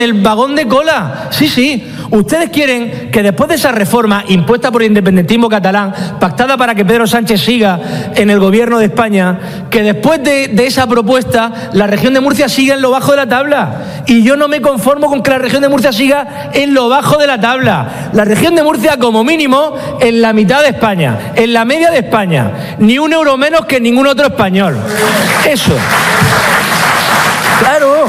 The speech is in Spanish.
el vagón de cola. Sí, sí. Ustedes quieren que después de esa reforma impuesta por el independentismo catalán, pactada para que Pedro Sánchez siga en el gobierno de España, que después de esa propuesta la región de Murcia siga en lo bajo de la tabla. Y yo no me conformo con que la región de Murcia siga en lo bajo de la tabla. La región de Murcia, como mínimo, en la mitad de España, en la media de España. Ni un euro menos que ningún otro español. Eso. Claro.